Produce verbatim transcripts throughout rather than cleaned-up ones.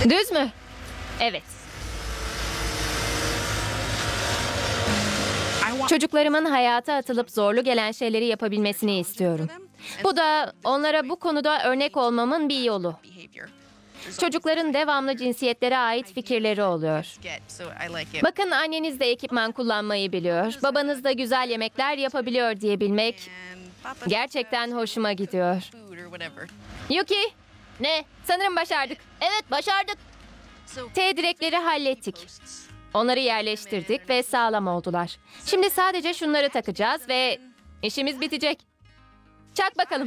Düz mü? Evet. Çocuklarımın hayata atılıp zorlu gelen şeyleri yapabilmesini istiyorum. Bu da onlara bu konuda örnek olmamın bir yolu. Çocukların devamlı cinsiyetlere ait fikirleri oluyor. Bakın, anneniz de ekipman kullanmayı biliyor, babanız da güzel yemekler yapabiliyor diyebilmek gerçekten hoşuma gidiyor. Yuki, ne? Sanırım başardık. Evet, başardık. T direkleri hallettik. Onları yerleştirdik ve sağlam oldular. Şimdi sadece şunları takacağız ve işimiz bitecek. Çak bakalım.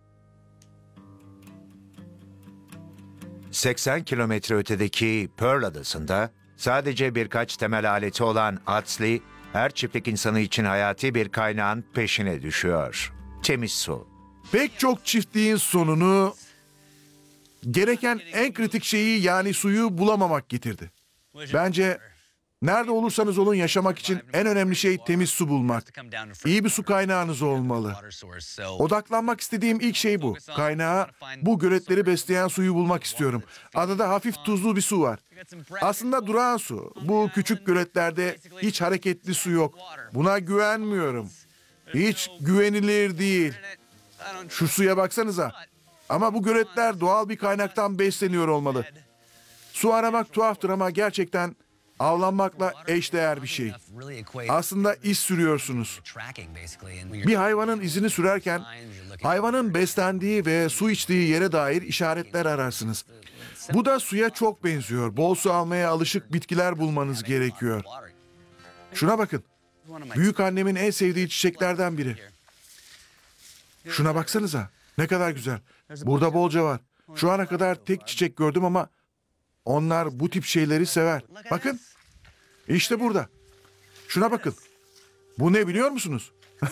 seksen kilometre ötedeki Pearl Adası'nda sadece birkaç temel aleti olan Atsley, her çiftlik insanı için hayati bir kaynağın peşine düşüyor. Temiz su. Pek çok çiftliğin sonunu gereken en kritik şeyi, yani suyu bulamamak getirdi. Bence nerede olursanız olun yaşamak için en önemli şey temiz su bulmak. İyi bir su kaynağınız olmalı. Odaklanmak istediğim ilk şey bu. Kaynağı, bu göletleri besleyen suyu bulmak istiyorum. Adada hafif tuzlu bir su var. Aslında durağan su. Bu küçük göletlerde hiç hareketli su yok. Buna güvenmiyorum. Hiç güvenilir değil. Şu suya baksanıza. Ama bu göletler doğal bir kaynaktan besleniyor olmalı. Su aramak tuhaftır ama gerçekten avlanmakla eşdeğer bir şey. Aslında iz sürüyorsunuz. Bir hayvanın izini sürerken hayvanın beslendiği ve su içtiği yere dair işaretler ararsınız. Bu da suya çok benziyor. Bol su almaya alışık bitkiler bulmanız gerekiyor. Şuna bakın. Büyük annemin en sevdiği çiçeklerden biri. Şuna baksanıza. Ne kadar güzel. Burada bolca var. Şu ana kadar tek çiçek gördüm ama onlar bu tip şeyleri sever. Bakın. İşte burada. Şuna bakın. Bu ne biliyor musunuz?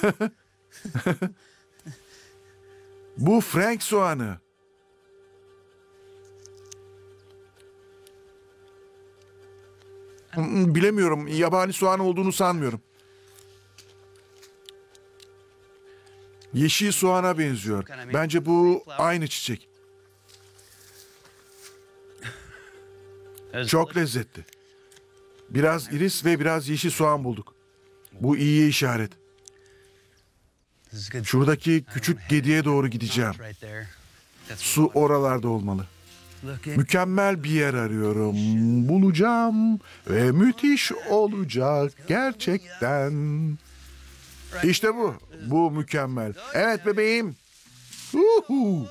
Bu Frank soğanı. Hmm, Bilemiyorum. Yabani soğan olduğunu sanmıyorum. Yeşil soğana benziyor. Bence bu aynı çiçek. Çok lezzetli. Biraz iris ve biraz yeşil soğan bulduk. Bu iyi işaret. Şuradaki küçük gediye doğru gideceğim. Su oralarda olmalı. Mükemmel bir yer arıyorum. Bulacağım ve müthiş olacak gerçekten. İşte bu. Bu mükemmel. Evet bebeğim. Uhu.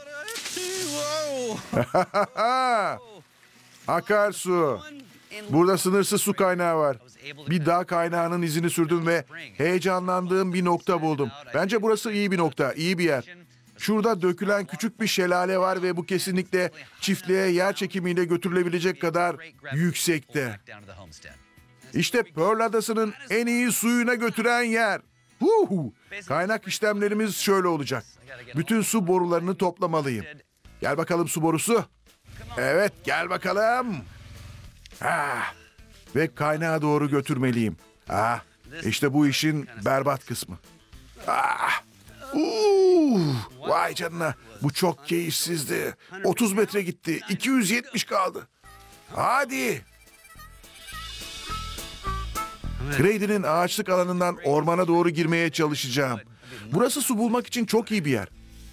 Akarsu. Burada sınırsız su kaynağı var. Bir dağ kaynağının izini sürdüm ve heyecanlandığım bir nokta buldum. Bence burası iyi bir nokta, iyi bir yer. Şurada dökülen küçük bir şelale var ve bu kesinlikle çiftliğe yer çekimiyle götürülebilecek kadar yüksekte. İşte Pearl Adası'nın en iyi suyuna götüren yer. Huhu. Kaynak işlemlerimiz şöyle olacak. Bütün su borularını toplamalıyım. Gel bakalım su borusu. Evet, gel bakalım. Ah, ve kaynağa doğru götürmeliyim. Ah, işte bu işin berbat kısmı. Ah, uh, vay canına, bu çok keyifsizdi. otuz metre gitti, iki yüz yetmiş kaldı. Hadi. Grady'nin ağaçlık alanından ormana doğru girmeye çalışacağım. Burası su bulmak için çok iyi bir yer.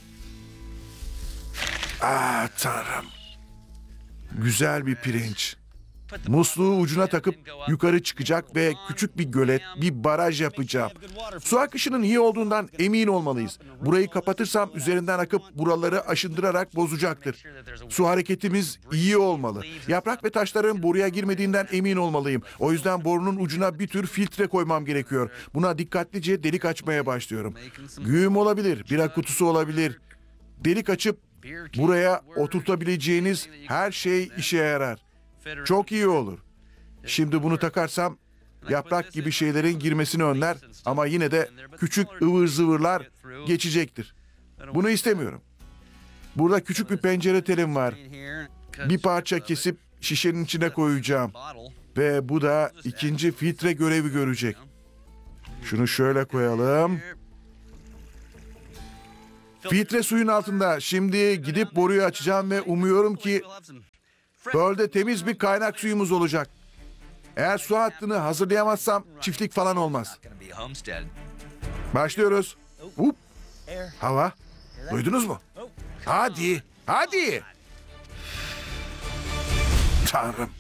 Ah tanrım. Güzel bir pirinç. Musluğu ucuna takıp yukarı çıkacak ve küçük bir gölet, bir baraj yapacağım. Su akışının iyi olduğundan emin olmalıyız. Burayı kapatırsam üzerinden akıp buraları aşındırarak bozacaktır. Su hareketimiz iyi olmalı. Yaprak ve taşların boruya girmediğinden emin olmalıyım. O yüzden borunun ucuna bir tür filtre koymam gerekiyor. Buna dikkatlice delik açmaya başlıyorum. Güğüm olabilir, bira kutusu olabilir. Delik açıp buraya oturtabileceğiniz her şey işe yarar. Çok iyi olur. Şimdi bunu takarsam yaprak gibi şeylerin girmesini önler ama yine de küçük ıvır zıvırlar geçecektir. Bunu istemiyorum. Burada küçük bir pencere telim var. Bir parça kesip şişenin içine koyacağım. Ve bu da ikinci filtre görevi görecek. Şunu şöyle koyalım. Filtre suyun altında. Şimdi gidip boruyu açacağım ve umuyorum ki Pearl'de temiz bir kaynak suyumuz olacak. Eğer su hattını hazırlayamazsam çiftlik falan olmaz. Başlıyoruz. Hup. Hava. Duydunuz mu? Hadi. Hadi. Tanrım.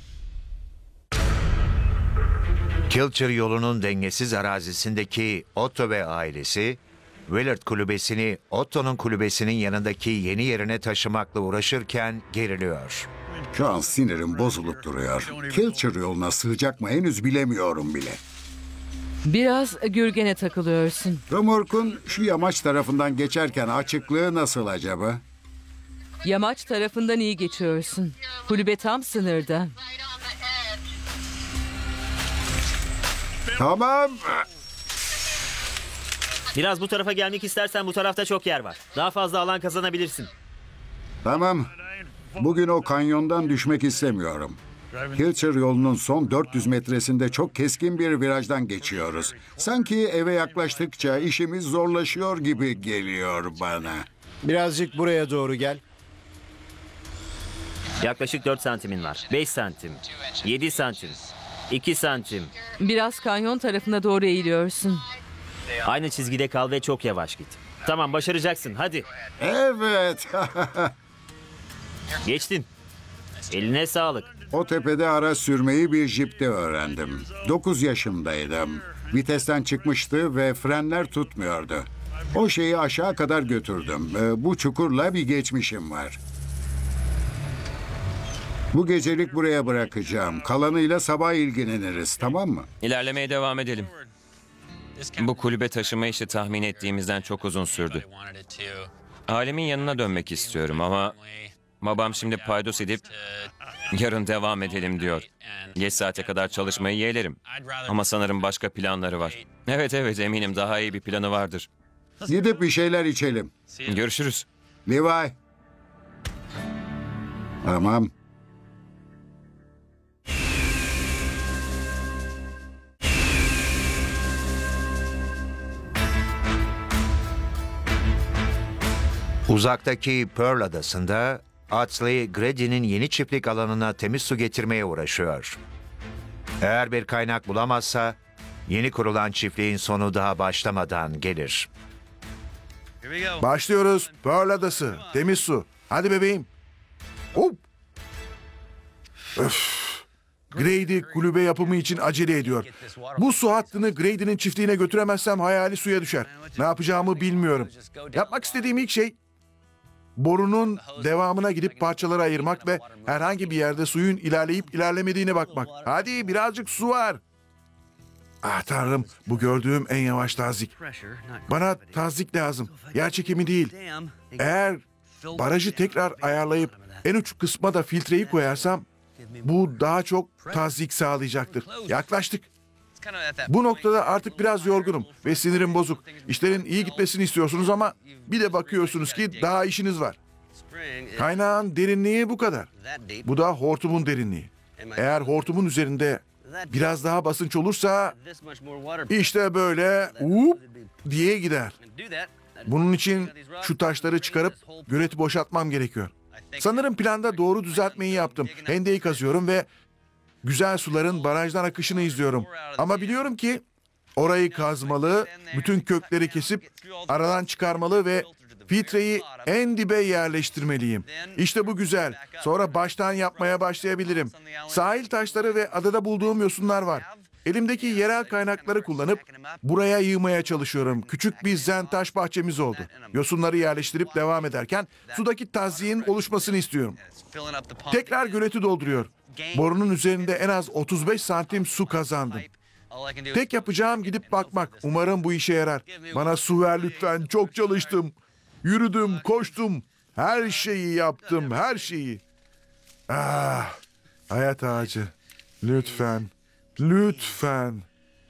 Kilcher yolunun dengesiz arazisindeki Otto ve ailesi, Willard kulübesini Otto'nun kulübesinin yanındaki yeni yerine taşımakla uğraşırken geriliyor. Şu an sinirim bozulup duruyor. Kilcher yoluna sığacak mı henüz bilemiyorum bile. Biraz gürgene takılıyorsun. Römorkun şu yamaç tarafından geçerken açıklığı nasıl acaba? Yamaç tarafından iyi geçiyorsun. Kulübe tam sınırda. Tamam. Biraz bu tarafa gelmek istersen bu tarafta çok yer var. Daha fazla alan kazanabilirsin. Tamam. Bugün o kanyondan düşmek istemiyorum. Kilcher yolunun son dört yüz metresinde çok keskin bir virajdan geçiyoruz. Sanki eve yaklaştıkça işimiz zorlaşıyor gibi geliyor bana. Birazcık buraya doğru gel. Yaklaşık dört santimin var. beş santim, yedi santim, iki santim. Biraz kanyon tarafına doğru eğiliyorsun. Aynı çizgide kal ve çok yavaş git. Tamam, başaracaksın, hadi. Evet. Geçtin. Eline sağlık. O tepede araç sürmeyi bir jipte öğrendim. dokuz yaşındaydım. Vitesten çıkmıştı ve frenler tutmuyordu. O şeyi aşağı kadar götürdüm. Ee, Bu çukurla bir geçmişim var. Bu gecelik buraya bırakacağım. Kalanıyla sabah ilgileniriz, tamam mı? İlerlemeye devam edelim. Bu kulübe taşıma işi tahmin ettiğimizden çok uzun sürdü. Ailemin yanına dönmek istiyorum ama babam şimdi paydos edip yarın devam edelim diyor. Geç saate kadar çalışmayı yeğlerim. Ama sanırım başka planları var. Evet evet eminim daha iyi bir planı vardır. Gidip bir şeyler içelim. Görüşürüz. Levi. Tamam. Uzaktaki Pearl Adası'nda Atsley, Grady'nin yeni çiftlik alanına temiz su getirmeye uğraşıyor. Eğer bir kaynak bulamazsa, yeni kurulan çiftliğin sonu daha başlamadan gelir. Başlıyoruz. Pearl Adası. Temiz su. Hadi bebeğim. Hop. Öf. Grady kulübe yapımı için acele ediyor. Bu su hattını Grady'nin çiftliğine götüremezsem hayali suya düşer. Ne yapacağımı bilmiyorum. Yapmak istediğim ilk şey borunun devamına gidip parçalara ayırmak ve herhangi bir yerde suyun ilerleyip ilerlemediğine bakmak. Hadi birazcık su var. Ah tanrım, bu gördüğüm en yavaş tazik. Bana tazik lazım. Yer çekimi değil. Eğer barajı tekrar ayarlayıp en uç kısma da filtreyi koyarsam bu daha çok tazik sağlayacaktır. Yaklaştık. Bu noktada artık biraz yorgunum ve sinirim bozuk. İşlerin iyi gitmesini istiyorsunuz ama bir de bakıyorsunuz ki daha işiniz var. Kaynağın derinliği bu kadar. Bu da hortumun derinliği. Eğer hortumun üzerinde biraz daha basınç olursa işte böyle uuu diye gider. Bunun için şu taşları çıkarıp göleti boşaltmam gerekiyor. Sanırım planda doğru düzeltmeyi yaptım. Hendeyi kazıyorum ve güzel suların barajdan akışını izliyorum. Ama biliyorum ki orayı kazmalı, bütün kökleri kesip aradan çıkarmalı ve filtreyi en dibe yerleştirmeliyim. İşte bu güzel. Sonra baştan yapmaya başlayabilirim. Sahil taşları ve adada bulduğum yosunlar var. Elimdeki yerel kaynakları kullanıp buraya yığmaya çalışıyorum. Küçük bir zen taş bahçemiz oldu. Yosunları yerleştirip devam ederken sudaki tazyiğin oluşmasını istiyorum. Tekrar göleti dolduruyor. Borunun üzerinde en az otuz beş santim su kazandım. Tek yapacağım gidip bakmak. Umarım bu işe yarar. Bana su ver lütfen. Çok çalıştım. Yürüdüm, koştum. Her şeyi yaptım, her şeyi. Ah, hayat ağacı. Lütfen, lütfen.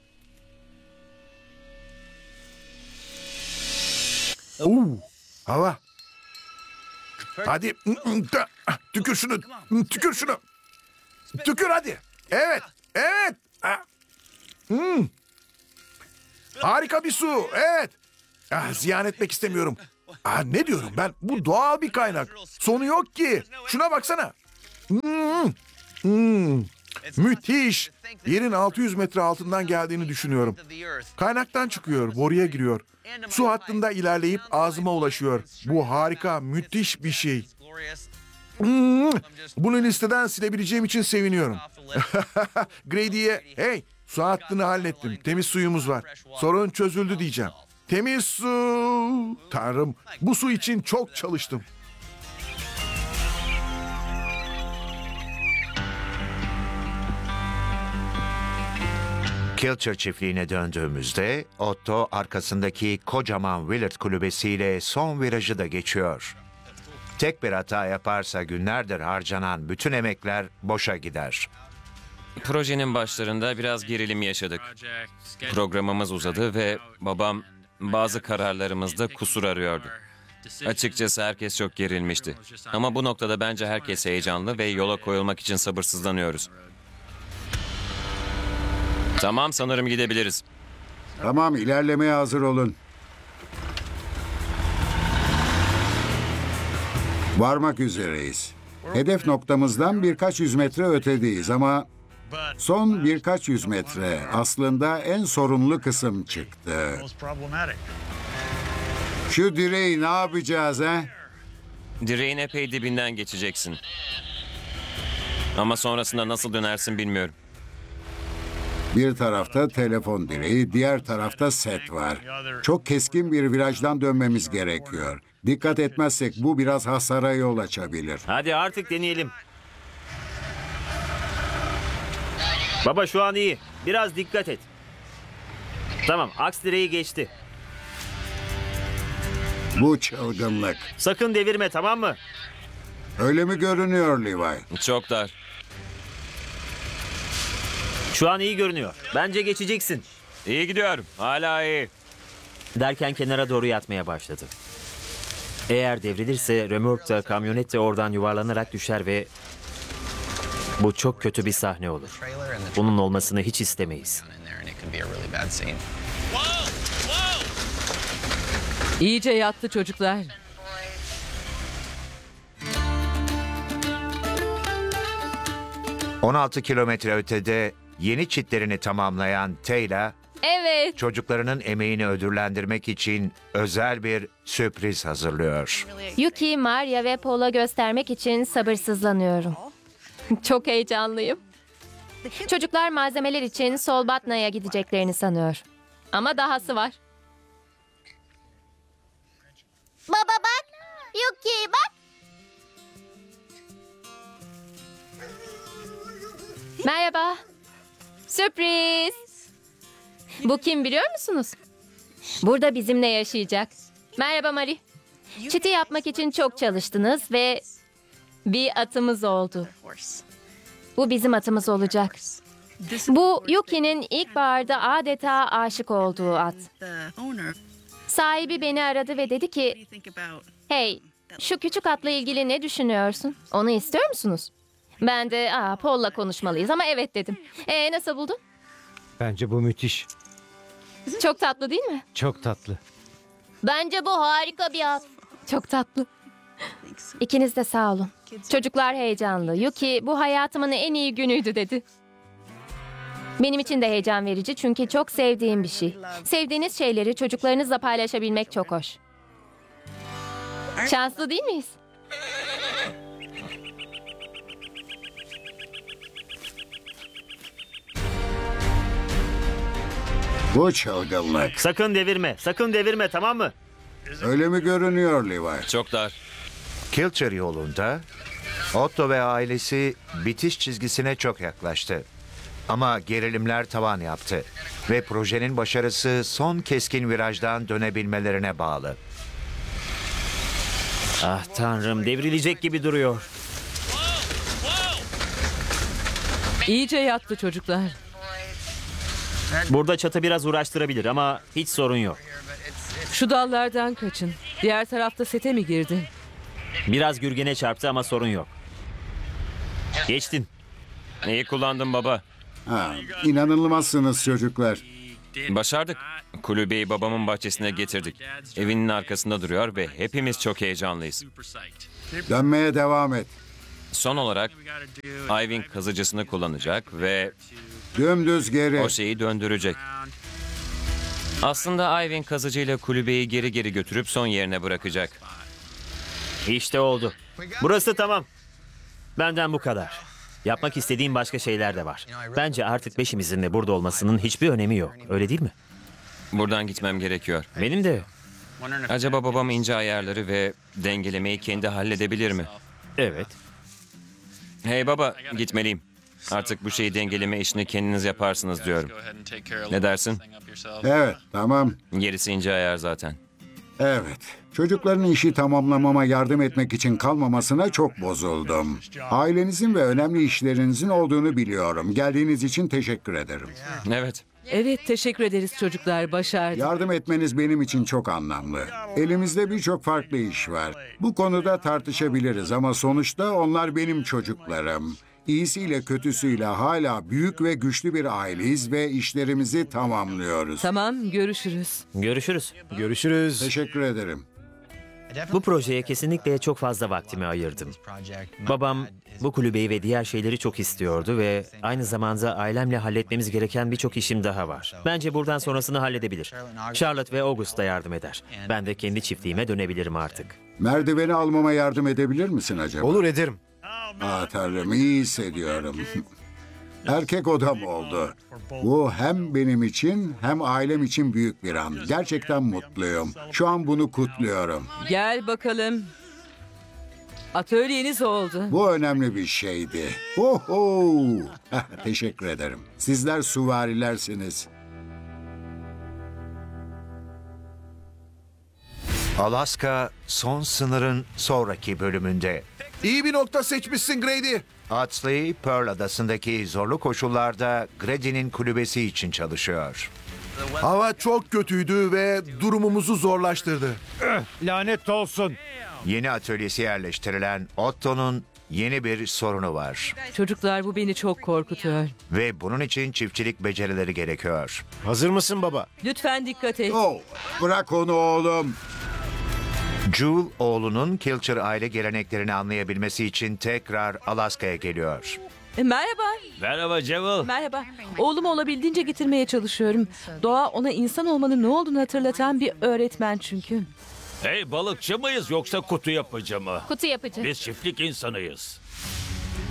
Oo, hava. Hadi, tükür şunu, tükür şunu. Tükür hadi. Evet, evet. Hmm. Harika bir su, evet. Ah, ziyan etmek istemiyorum. Ah, ne diyorum ben? Bu doğal bir kaynak. Sonu yok ki. Şuna baksana. Hmm. Hmm, müthiş. Yerin altı yüz metre altından geldiğini düşünüyorum. Kaynaktan çıkıyor, boruya giriyor. Su hattında ilerleyip ağzıma ulaşıyor. Bu harika, müthiş bir şey. Hmm, bunu listeden silebileceğim için seviniyorum. Grady'ye, hey, su hattını hallettim. Temiz suyumuz var. Sorun çözüldü diyeceğim. Temiz su. Tanrım, bu su için çok çalıştım. Kilcher çiftliğine döndüğümüzde Otto arkasındaki kocaman Willard kulübesiyle son virajı da geçiyor. Tek bir hata yaparsa günlerdir harcanan bütün emekler boşa gider. Projenin başlarında biraz gerilim yaşadık. Programımız uzadı ve babam bazı kararlarımızda kusur arıyordu. Açıkçası herkes çok gerilmişti. Ama bu noktada bence herkes heyecanlı ve yola koyulmak için sabırsızlanıyoruz. Tamam, sanırım gidebiliriz. Tamam, ilerlemeye hazır olun. Varmak üzereyiz. Hedef noktamızdan birkaç yüz metre ötedeyiz ama son birkaç yüz metre aslında en sorunlu kısım çıktı. Şu direği ne yapacağız ha? Direğin epey dibinden geçeceksin. Ama sonrasında nasıl dönersin bilmiyorum. Bir tarafta telefon direği, diğer tarafta set var. Çok keskin bir virajdan dönmemiz gerekiyor. Dikkat etmezsek bu biraz hasara yol açabilir. Hadi artık deneyelim. Baba şu an iyi. Biraz dikkat et. Tamam, aks direği geçti. Bu çılgınlık. Sakın devirme, tamam mı? Öyle mi görünüyor Levi? Çok dar. Şu an iyi görünüyor. Bence geçeceksin. İyi gidiyorum. Hala iyi. Derken kenara doğru yatmaya başladı. Eğer devrilirse römork da kamyonet de oradan yuvarlanarak düşer ve bu çok kötü bir sahne olur. Bunun olmasını hiç istemeyiz. İyice yattı çocuklar. on altı kilometre ötede yeni çitlerini tamamlayan Tayla, Evet. çocuklarının emeğini ödüllendirmek için özel bir sürpriz hazırlıyor. Yuki, Maria ve Paul'a göstermek için sabırsızlanıyorum. Çok heyecanlıyım. Çocuklar malzemeler için Solbatna'ya gideceklerini sanıyor. Ama dahası var. Baba bak. Yuki bak. Merhaba. Sürpriz. Bu kim biliyor musunuz? Burada bizimle yaşayacak. Merhaba Mari. Çiti yapmak için çok çalıştınız ve bir atımız oldu. Bu bizim atımız olacak. Bu Yuki'nin ilkbaharda adeta aşık olduğu at. Sahibi beni aradı ve dedi ki, "Hey, şu küçük atla ilgili ne düşünüyorsun? Onu istiyor musunuz?" Ben de, "Aa, Paul'la konuşmalıyız," ama evet dedim. E nasıl buldun? Bence bu müthiş. Çok tatlı değil mi? Çok tatlı. Bence bu harika bir at. Çok tatlı. İkiniz de sağ olun. Çocuklar heyecanlı. Yuki bu hayatımın en iyi günüydü dedi. Benim için de heyecan verici çünkü çok sevdiğim bir şey. Sevdiğiniz şeyleri çocuklarınızla paylaşabilmek çok hoş. Şanslı değil miyiz? Bu çılgınlık. Sakın devirme, sakın devirme, tamam mı? Öyle mi görünüyor Levi? Çok dar. Kilcher yolunda Otto ve ailesi bitiş çizgisine çok yaklaştı. Ama gerilimler tavan yaptı ve projenin başarısı son keskin virajdan dönebilmelerine bağlı. Ah tanrım, devrilecek gibi duruyor. İyice yattı çocuklar. Burada çatı biraz uğraştırabilir ama hiç sorun yok. Şu dallardan kaçın. Diğer tarafta sete mi girdi? Biraz gürgene çarptı ama sorun yok. Geçtin. İyi kullandın baba. Ha, inanılmazsınız çocuklar. Başardık. Kulübeyi babamın bahçesine getirdik. Evinin arkasında duruyor ve hepimiz çok heyecanlıyız. Dönmeye devam et. Son olarak Ivan kazıcısını kullanacak ve Dümdüz geri. o şeyi döndürecek. Aslında Ivan kazıcıyla kulübeyi geri geri götürüp son yerine bırakacak. İşte oldu. Burası tamam. Benden bu kadar. Yapmak istediğim başka şeyler de var. Bence artık beşimizin de burada olmasının hiçbir önemi yok. Öyle değil mi? Buradan gitmem gerekiyor. Benim de. Acaba babam ince ayarları ve dengelemeyi kendi halledebilir mi? Evet. Hey baba, gitmeliyim. Artık bu şeyi dengeleme işini kendiniz yaparsınız diyorum. Ne dersin? Evet, tamam. Gerisi ince ayar zaten. Evet. Çocukların işi tamamlamama yardım etmek için kalmamasına çok bozuldum. Ailenizin ve önemli işlerinizin olduğunu biliyorum. Geldiğiniz için teşekkür ederim. Evet. Evet, teşekkür ederiz çocuklar. Başardık. Yardım etmeniz benim için çok anlamlı. Elimizde birçok farklı iş var. Bu konuda tartışabiliriz ama sonuçta onlar benim çocuklarım. İyisiyle kötüsüyle hala büyük ve güçlü bir aileyiz ve işlerimizi tamamlıyoruz. Tamam, görüşürüz. Görüşürüz. Görüşürüz. Teşekkür ederim. Bu projeye kesinlikle çok fazla vaktimi ayırdım. Babam bu kulübeyi ve diğer şeyleri çok istiyordu ve aynı zamanda ailemle halletmemiz gereken birçok işim daha var. Bence buradan sonrasını halledebilir. Charlotte ve August da yardım eder. Ben de kendi çiftliğime dönebilirim artık. Merdiveni almama yardım edebilir misin acaba? Olur ederim. Aa Tanrım, iyi hissediyorum. Erkek odam oldu. Bu hem benim için hem ailem için büyük bir an. Gerçekten mutluyum. Şu an bunu kutluyorum. Gel bakalım. Atölyeniz oldu. Bu önemli bir şeydi. Oho! Teşekkür ederim. Sizler süvarilersiniz. Alaska son sınırın sonraki bölümünde. İyi bir nokta seçmişsin Grady. Atsley, Pearl Adası'ndaki zorlu koşullarda Grady'nin kulübesi için çalışıyor. Hava çok kötüydü ve durumumuzu zorlaştırdı. Lanet olsun. Yeni atölyesi yerleştirilen Otto'nun yeni bir sorunu var. Çocuklar, bu beni çok korkutuyor. Ve bunun için çiftçilik becerileri gerekiyor. Hazır mısın baba? Lütfen dikkat et. Oh, bırak onu oğlum. Jewel, oğlunun Kilcher aile geleneklerini anlayabilmesi için tekrar Alaska'ya geliyor. E, merhaba. Merhaba Jewel. Merhaba. Oğlumu olabildiğince getirmeye çalışıyorum. Doğa ona insan olmanın ne olduğunu hatırlatan bir öğretmen çünkü. Hey, balıkçı mıyız yoksa kutu yapıcı mı? Kutu yapıcı. Biz çiftlik insanıyız.